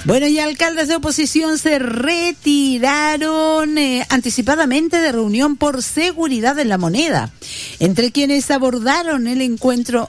Bueno, y alcaldes de oposición se retiraron anticipadamente de reunión por seguridad en La Moneda. Entre quienes abandonaron el encuentro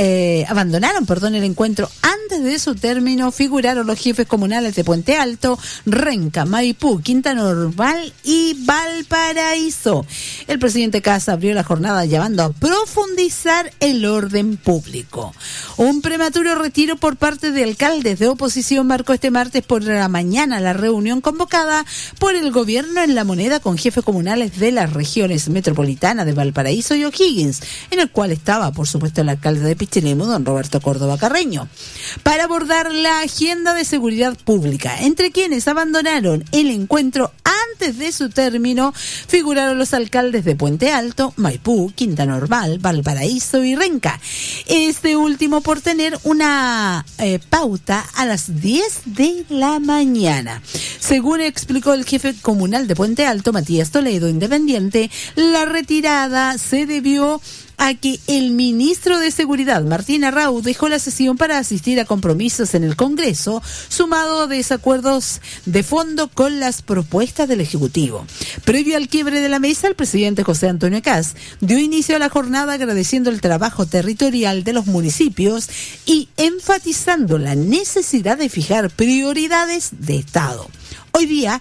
antes de su término figuraron los jefes comunales de Puente Alto, Renca, Maipú, Quinta Normal y Valparaíso. El presidente Kast abrió la jornada llamando a profundizar el orden público. Un prematuro retiro por parte de alcaldes de oposición marcó este martes por la mañana la reunión convocada por el gobierno en La Moneda con jefes comunales de las regiones metropolitanas de Valparaíso y O'Higgins, en el cual estaba, por supuesto, el alcalde de Pichilemu, don Roberto Córdoba Carreño, para abordar la agenda de seguridad pública. Entre quienes abandonaron el encuentro antes de su término figuraron los alcaldes de Puente Alto, Maipú, Quinta Normal, Valparaíso y Renca. Este último por tener una pauta a las 10 de la mañana. Según explicó el jefe comunal de Puente Alto, Matías Toledo, independiente, la retirada se debió a que el ministro de Seguridad, Martín Arrau, dejó la sesión para asistir a compromisos en el Congreso, sumado a desacuerdos de fondo con las propuestas del Ejecutivo. Previo al quiebre de la mesa, el presidente José Antonio Kast dio inicio a la jornada agradeciendo el trabajo territorial de los municipios y enfatizando la necesidad de fijar prioridades de Estado. Hoy día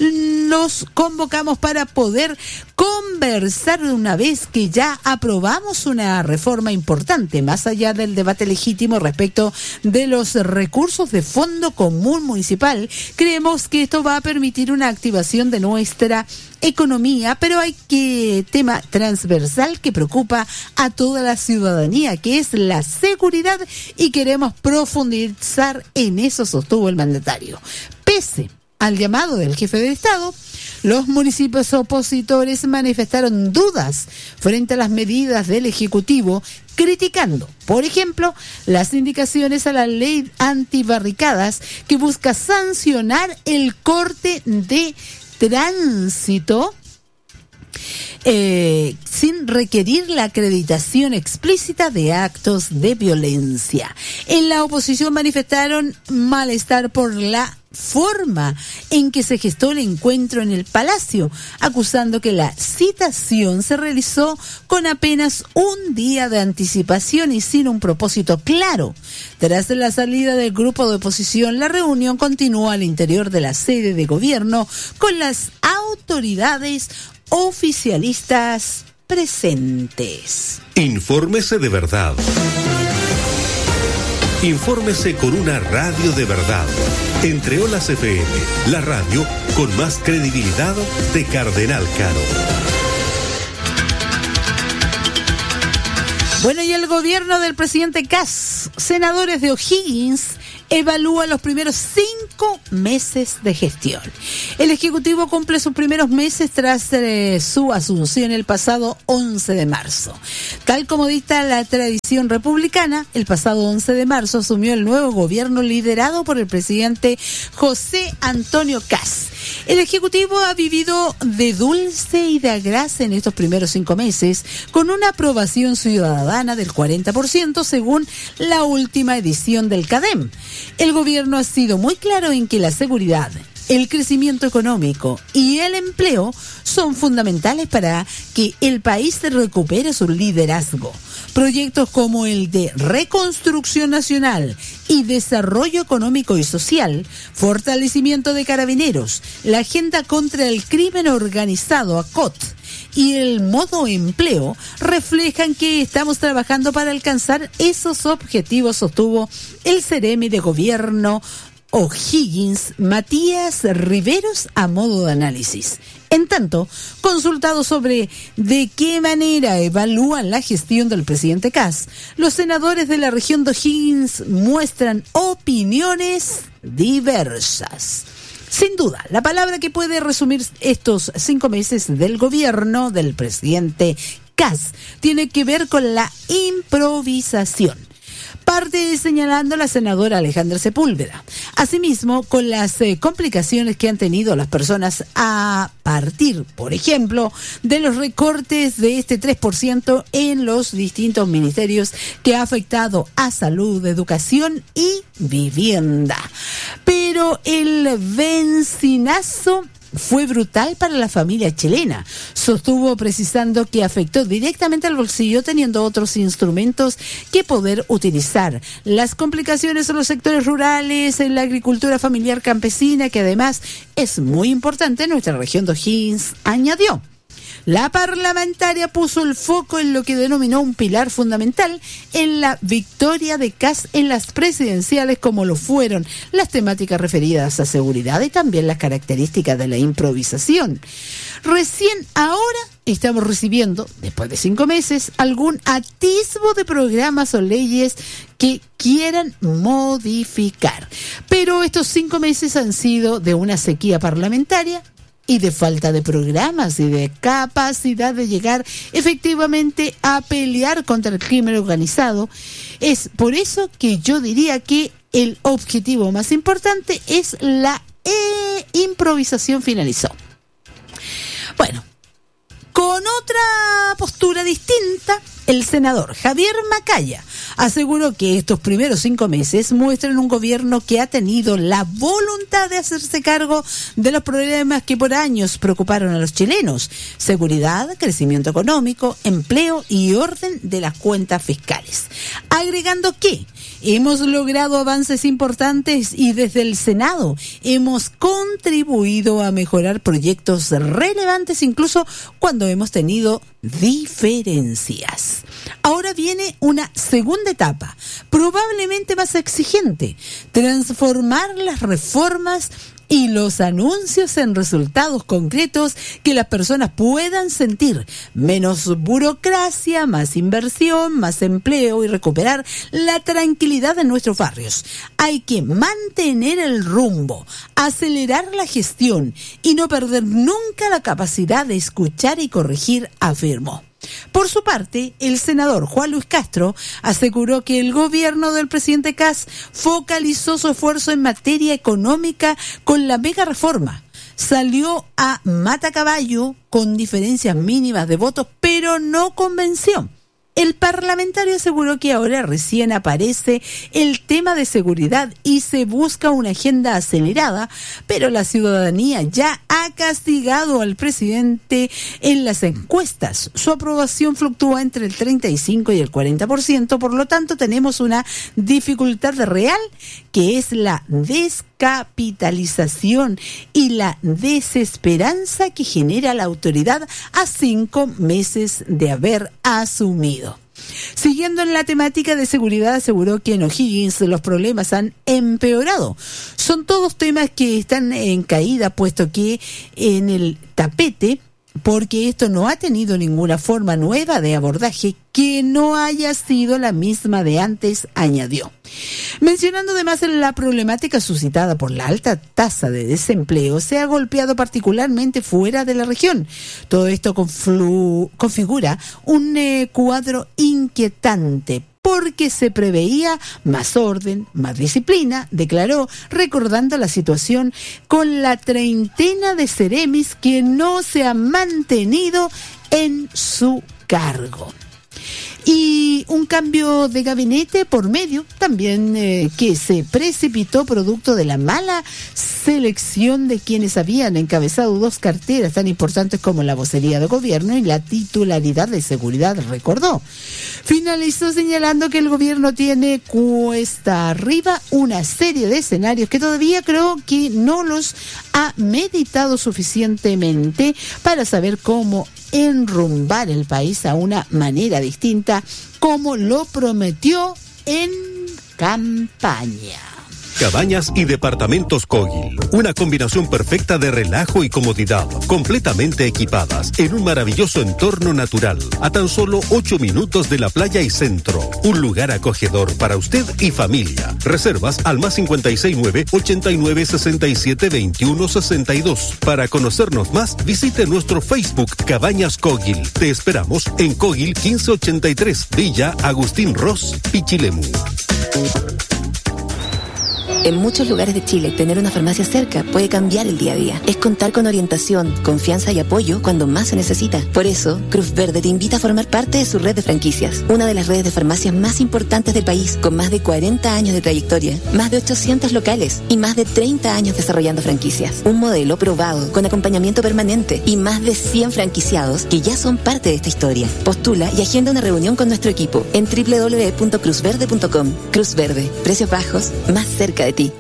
nos convocamos para poder conversar de una vez que ya aprobamos una reforma importante, más allá del debate legítimo respecto de los recursos de Fondo Común Municipal. Creemos que esto va a permitir una activación de nuestra economía, pero hay tema transversal que preocupa a toda la ciudadanía, que es la seguridad, y queremos profundizar en eso, sostuvo el mandatario. Pese al llamado del jefe de Estado, los municipios opositores manifestaron dudas frente a las medidas del Ejecutivo, criticando, por ejemplo, las indicaciones a la ley antibarricadas que busca sancionar el corte de tránsito sin requerir la acreditación explícita de actos de violencia. En la oposición manifestaron malestar por la forma en que se gestó el encuentro en el Palacio, acusando que la citación se realizó con apenas un día de anticipación y sin un propósito claro. Tras la salida del grupo de oposición, la reunión continuó al interior de la sede de gobierno con las autoridades oficialistas presentes. Infórmese de verdad. Infórmese con una radio de verdad. Entre Olas FM, la radio con más credibilidad de Cardenal Caro. Bueno, y el gobierno del presidente Kast, senadores de O'Higgins, evalúa los primeros 5 meses de gestión. El Ejecutivo cumple sus primeros meses tras su asunción el pasado 11 de marzo. Tal como dicta la tradición republicana, el pasado 11 de marzo asumió el nuevo gobierno liderado por el presidente José Antonio Kast. El Ejecutivo ha vivido de dulce y de agrasa en estos primeros 5 meses, con una aprobación ciudadana del 40% según la última edición del CADEM. El gobierno ha sido muy claro en que la seguridad, el crecimiento económico y el empleo son fundamentales para que el país recupere su liderazgo. Proyectos como el de reconstrucción nacional y desarrollo económico y social, fortalecimiento de carabineros, la agenda contra el crimen organizado ACOT y el modo empleo reflejan que estamos trabajando para alcanzar esos objetivos, sostuvo el seremi de gobierno O'Higgins, Matías Riveros, a modo de análisis. En tanto, consultado sobre de qué manera evalúan la gestión del presidente Kast, los senadores de la región de O'Higgins muestran opiniones diversas. Sin duda, la palabra que puede resumir estos 5 meses del gobierno del presidente Kast tiene que ver con la improvisación. Parte señalando la senadora Alejandra Sepúlveda. Asimismo, con las complicaciones que han tenido las personas a partir, por ejemplo, de los recortes de este 3% en los distintos ministerios que ha afectado a salud, educación y vivienda. Pero el bencinazo fue brutal para la familia chilena. Sostuvo precisando que afectó directamente al bolsillo, teniendo otros instrumentos que poder utilizar. Las complicaciones en los sectores rurales, en la agricultura familiar campesina, que además es muy importante en nuestra región de O'Higgins, añadió. La parlamentaria puso el foco en lo que denominó un pilar fundamental en la victoria de Kast en las presidenciales, como lo fueron las temáticas referidas a seguridad y también las características de la improvisación. Recién ahora estamos recibiendo, después de 5 meses, algún atisbo de programas o leyes que quieran modificar. Pero estos 5 meses han sido de una sequía parlamentaria y de falta de programas y de capacidad de llegar efectivamente a pelear contra el crimen organizado. Es por eso que yo diría que el objetivo más importante es la improvisación, finalizó. Bueno, con otra postura distinta, el senador Javier Macaya aseguró que estos primeros 5 meses muestran un gobierno que ha tenido la voluntad de hacerse cargo de los problemas que por años preocuparon a los chilenos: seguridad, crecimiento económico, empleo y orden de las cuentas fiscales. Agregando que hemos logrado avances importantes y desde el Senado hemos contribuido a mejorar proyectos relevantes, incluso cuando hemos tenido diferencias. Ahora viene una segunda etapa, probablemente más exigente: transformar las reformas y los anuncios en resultados concretos que las personas puedan sentir. Menos burocracia, más inversión, más empleo y recuperar la tranquilidad en nuestros barrios. Hay que mantener el rumbo, acelerar la gestión y no perder nunca la capacidad de escuchar y corregir, afirmó. Por su parte, el senador Juan Luis Castro aseguró que el gobierno del presidente Kast focalizó su esfuerzo en materia económica con la mega reforma. Salió a matacaballo con diferencias mínimas de votos, pero no convenció. El parlamentario aseguró que ahora recién aparece el tema de seguridad y se busca una agenda acelerada, pero la ciudadanía ya ha castigado al presidente en las encuestas. Su aprobación fluctúa entre el 35 y el 40%, por lo tanto tenemos una dificultad real, que es la descapitalización y la desesperanza que genera la autoridad a 5 meses de haber asumido. Siguiendo en la temática de seguridad, aseguró que en O'Higgins los problemas han empeorado. Son todos temas que están en caída, puesto que en el tapete, porque esto no ha tenido ninguna forma nueva de abordaje que no haya sido la misma de antes, añadió. Mencionando además la problemática suscitada por la alta tasa de desempleo, se ha golpeado particularmente fuera de la región. Todo esto configura un cuadro inquietante, porque se preveía más orden, más disciplina, declaró, recordando la situación con la treintena de seremis que no se han mantenido en su cargo. Y un cambio de gabinete por medio también que se precipitó producto de la mala selección de quienes habían encabezado 2 carteras tan importantes como la vocería de gobierno y la titularidad de seguridad, recordó. Finalizó señalando que el gobierno tiene cuesta arriba una serie de escenarios que todavía creo que no los ha meditado suficientemente para saber cómo enrumbar el país a una manera distinta, como lo prometió en campaña. Cabañas y departamentos Kogil, una combinación perfecta de relajo y comodidad, completamente equipadas en un maravilloso entorno natural, a tan solo 8 minutos de la playa y centro. Un lugar acogedor para usted y familia. Reservas al +569 89 67 21 62. Para conocernos más, visite nuestro Facebook Cabañas Kogil. Te esperamos en Kogil 1583, Villa Agustín Ross, Pichilemu. En muchos lugares de Chile, tener una farmacia cerca puede cambiar el día a día. Es contar con orientación, confianza y apoyo cuando más se necesita. Por eso, Cruz Verde te invita a formar parte de su red de franquicias, una de las redes de farmacias más importantes del país, con más de 40 años de trayectoria, más de 800 locales y más de 30 años desarrollando franquicias. Un modelo probado, con acompañamiento permanente y más de 100 franquiciados que ya son parte de esta historia. Postula y agenda una reunión con nuestro equipo en www.cruzverde.com. Cruz Verde, precios bajos, más cerca de ti.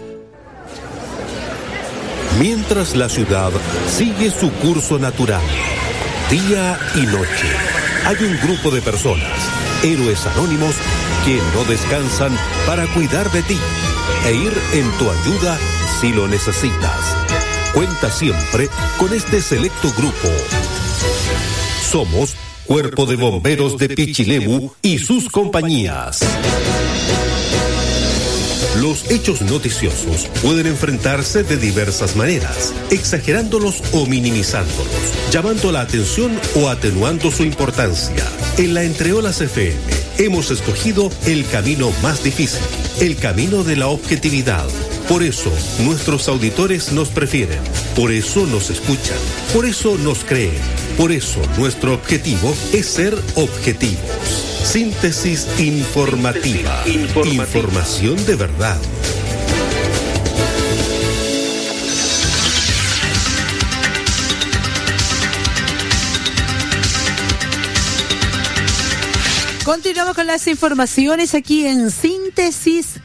Mientras la ciudad sigue su curso natural, día y noche, hay un grupo de personas, héroes anónimos, que no descansan para cuidar de ti e ir en tu ayuda si lo necesitas. Cuenta siempre con este selecto grupo. Somos Cuerpo de Bomberos de Pichilemu y sus compañías. Los hechos noticiosos pueden enfrentarse de diversas maneras, exagerándolos o minimizándolos, llamando la atención o atenuando su importancia. En la Entreolas FM hemos escogido el camino más difícil, el camino de la objetividad. Por eso nuestros auditores nos prefieren, por eso nos escuchan, por eso nos creen, por eso nuestro objetivo es ser objetivos. Síntesis informativa. Información de verdad. Continuamos con las informaciones aquí en Síntesis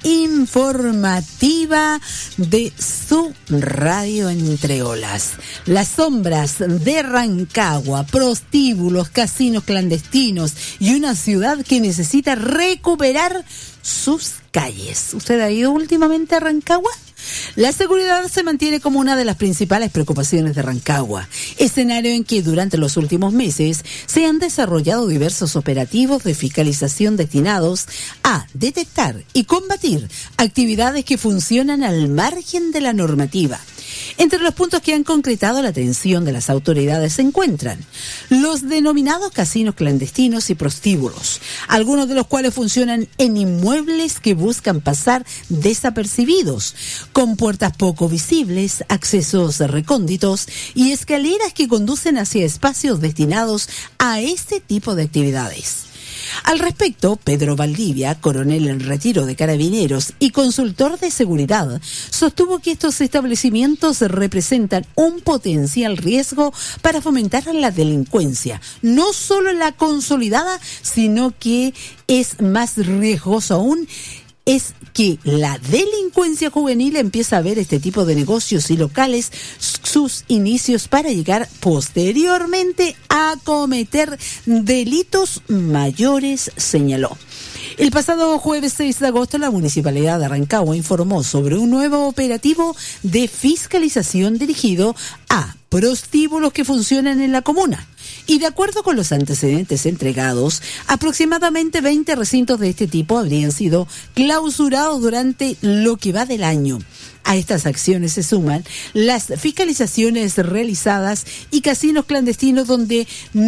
Informativa de su radio Entre Olas. Las sombras de Rancagua, prostíbulos, casinos clandestinos y una ciudad que necesita recuperar sus calles. ¿Usted ha ido últimamente a Rancagua? La seguridad se mantiene como una de las principales preocupaciones de Rancagua, escenario en que durante los últimos meses se han desarrollado diversos operativos de fiscalización destinados a detectar y combatir actividades que funcionan al margen de la normativa. Entre los puntos que han concretado la atención de las autoridades se encuentran los denominados casinos clandestinos y prostíbulos, algunos de los cuales funcionan en inmuebles que buscan pasar desapercibidos, con puertas poco visibles, accesos recónditos y escaleras que conducen hacia espacios destinados a este tipo de actividades. Al respecto, Pedro Valdivia, coronel en retiro de Carabineros y consultor de seguridad, sostuvo que estos establecimientos representan un potencial riesgo para fomentar la delincuencia, no solo la consolidada, sino que es más riesgoso aún es que la delincuencia juvenil empieza a ver este tipo de negocios y locales sus inicios para llegar posteriormente a cometer delitos mayores, señaló. El pasado jueves 6 de agosto, la Municipalidad de Rancagua informó sobre un nuevo operativo de fiscalización dirigido a prostíbulos que funcionan en la comuna. Y de acuerdo con los antecedentes entregados, aproximadamente 20 recintos de este tipo habrían sido clausurados durante lo que va del año. A estas acciones se suman las fiscalizaciones realizadas y casinos clandestinos donde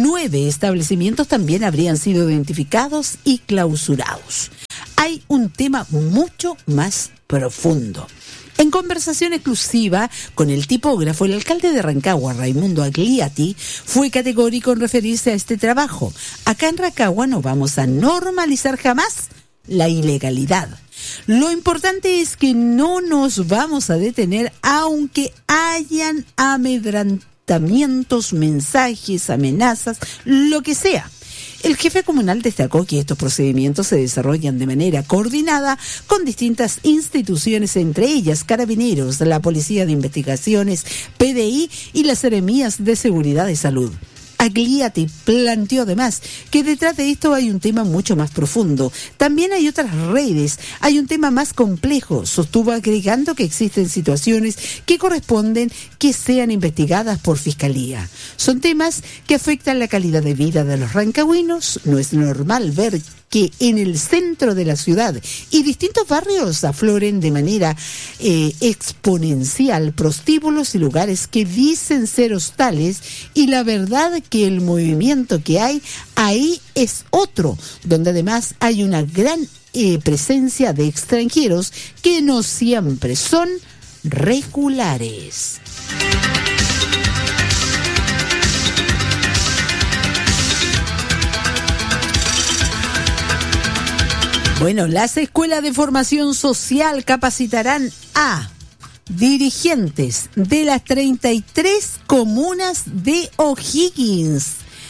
9 establecimientos también habrían sido identificados y clausurados. Hay un tema mucho más profundo. En conversación exclusiva con el tipógrafo, el alcalde de Rancagua, Raimundo Agliati, fue categórico en referirse a este trabajo. Acá en Rancagua no vamos a normalizar jamás la ilegalidad. Lo importante es que no nos vamos a detener aunque hayan amedrentamientos, mensajes, amenazas, lo que sea. El jefe comunal destacó que estos procedimientos se desarrollan de manera coordinada con distintas instituciones, entre ellas Carabineros, la Policía de Investigaciones, PDI y las Seremías de Seguridad y Salud. Agliati planteó además que detrás de esto hay un tema mucho más profundo. También hay otras redes, hay un tema más complejo. Sostuvo agregando que existen situaciones que corresponden que sean investigadas por Fiscalía. Son temas que afectan la calidad de vida de los rancagüinos. No es normal ver que en el centro de la ciudad y distintos barrios afloren de manera exponencial prostíbulos y lugares que dicen ser hostales, y la verdad que el movimiento que hay ahí es otro, donde además hay una gran presencia de extranjeros que no siempre son regulares. Bueno, las escuelas de formación social capacitarán a dirigentes de las 33 comunas de O'Higgins.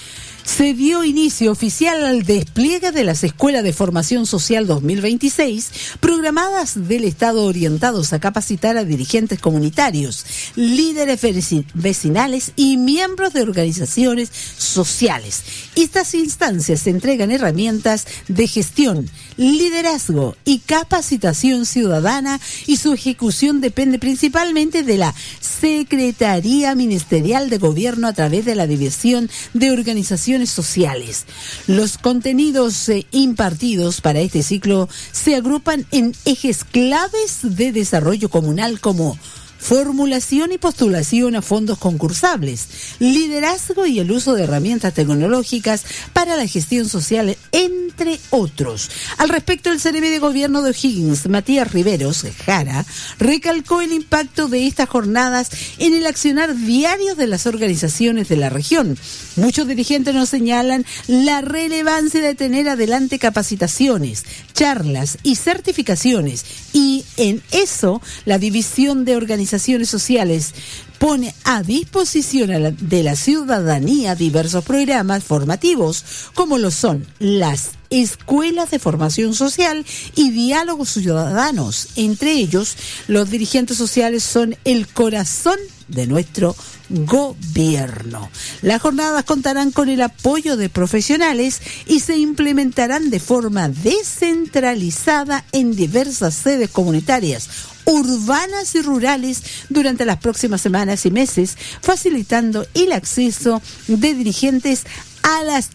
Se dio inicio oficial al despliegue de las escuelas de formación social 2026, programadas del Estado orientados a capacitar a dirigentes comunitarios, líderes vecinales y miembros de organizaciones sociales. Estas instancias entregan herramientas de gestión, liderazgo y capacitación ciudadana, y su ejecución depende principalmente de la Secretaría Ministerial de Gobierno a través de la División de Organizaciones Sociales. Los contenidos impartidos para este ciclo se agrupan en ejes claves de desarrollo comunal como formulación y postulación a fondos concursables, liderazgo y el uso de herramientas tecnológicas para la gestión social, entre otros. Al respecto, el CNB de Gobierno de O'Higgins, Matías Riveros Jara, recalcó el impacto de estas jornadas en el accionar diario de las organizaciones de la región. Muchos dirigentes nos señalan la relevancia de tener adelante capacitaciones, charlas y certificaciones, y en eso la División de Organizaciones Sociales pone a disposición de la ciudadanía diversos programas formativos, como lo son las escuelas de formación social y diálogos ciudadanos. Entre ellos, los dirigentes sociales son el corazón de nuestro gobierno. Las jornadas contarán con el apoyo de profesionales y se implementarán de forma descentralizada en diversas sedes comunitarias, urbanas y rurales durante las próximas semanas y meses, facilitando el acceso de dirigentes a las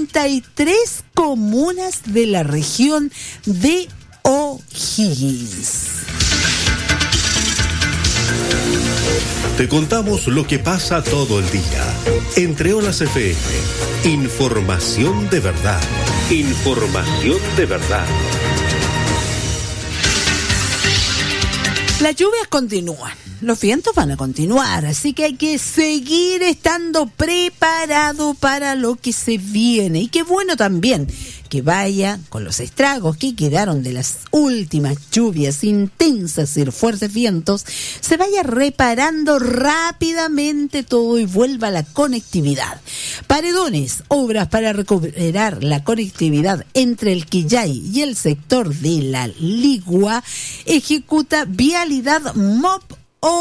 33 comunas de la región de O'Higgins. Te contamos lo que pasa todo el día. Entre Olas FM, información de verdad. Información de verdad. Las lluvias continúan, los vientos van a continuar, así que hay que seguir estando preparado para lo que se viene. Y qué bueno también que vaya con los estragos que quedaron de las últimas lluvias intensas y fuertes vientos, se vaya reparando rápidamente todo y vuelva la conectividad. Paredones, obras para recuperar la conectividad entre el Quillay y el sector de la Ligua, ejecuta Vialidad MOP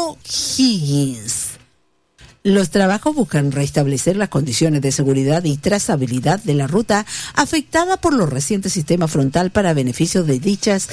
O'Higgins. Los trabajos buscan restablecer las condiciones de seguridad y trazabilidad de la ruta afectada por los recientes sistemas frontal para beneficio de dichas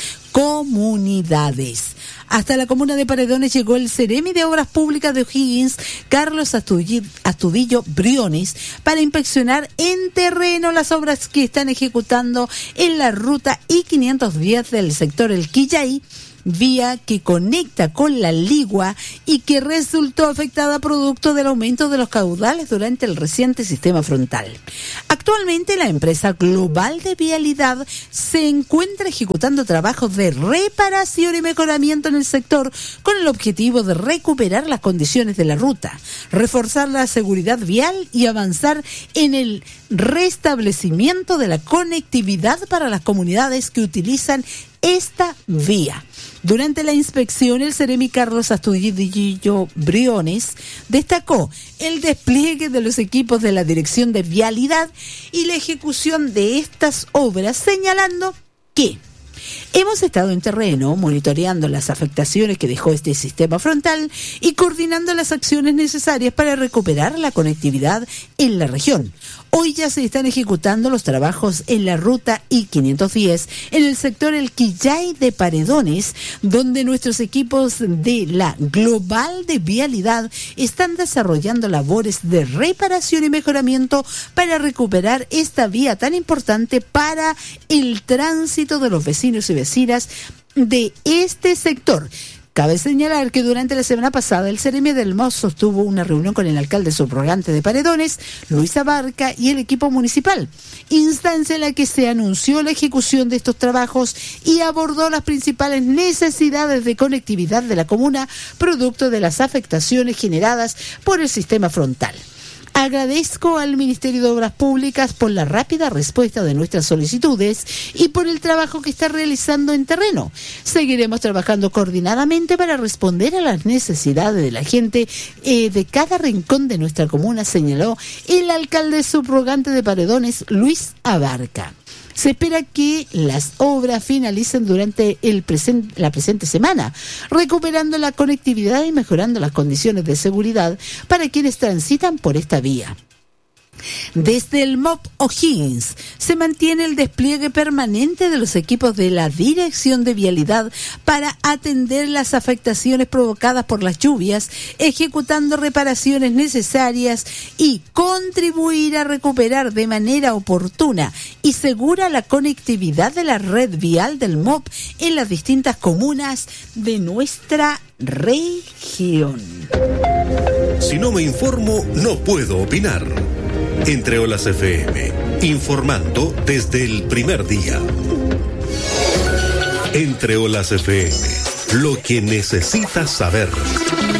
comunidades. Hasta la comuna de Paredones llegó el Ceremi de Obras Públicas de O'Higgins, Carlos Astudillo Briones, para inspeccionar en terreno las obras que están ejecutando en la ruta I-510 del sector El Quillay, vía que conecta con la Ligua y que resultó afectada producto del aumento de los caudales durante el reciente sistema frontal. Actualmente la empresa Global de Vialidad se encuentra ejecutando trabajos de reparación y mejoramiento en el sector con el objetivo de recuperar las condiciones de la ruta, reforzar la seguridad vial y avanzar en el restablecimiento de la conectividad para las comunidades que utilizan esta vía. Durante la inspección, el Ceremi Carlos Astudillo Briones destacó el despliegue de los equipos de la Dirección de Vialidad y la ejecución de estas obras, señalando que hemos estado en terreno monitoreando las afectaciones que dejó este sistema frontal y coordinando las acciones necesarias para recuperar la conectividad en la región. Hoy ya se están ejecutando los trabajos en la ruta I-510 en el sector El Quillay de Paredones, donde nuestros equipos de la Global de Vialidad están desarrollando labores de reparación y mejoramiento para recuperar esta vía tan importante para el tránsito de los vecinos y vecinas de este sector. Cabe señalar que durante la semana pasada el Ceremi del MOS sostuvo una reunión con el alcalde subrogante de Paredones, Luis Abarca, y el equipo municipal, instancia en la que se anunció la ejecución de estos trabajos y abordó las principales necesidades de conectividad de la comuna, producto de las afectaciones generadas por el sistema frontal. Agradezco al Ministerio de Obras Públicas por la rápida respuesta de nuestras solicitudes y por el trabajo que está realizando en terreno. Seguiremos trabajando coordinadamente para responder a las necesidades de la gente de cada rincón de nuestra comuna, señaló el alcalde subrogante de Paredones, Luis Abarca. Se espera que las obras finalicen durante la presente semana, recuperando la conectividad y mejorando las condiciones de seguridad para quienes transitan por esta vía. Desde el MOP O'Higgins se mantiene el despliegue permanente de los equipos de la Dirección de Vialidad para atender las afectaciones provocadas por las lluvias, ejecutando reparaciones necesarias y contribuir a recuperar de manera oportuna y segura la conectividad de la red vial del MOP en las distintas comunas de nuestra región. Si no me informo, no puedo opinar. Entre Olas FM, informando desde el primer día. Entre Olas FM, lo que necesitas saber.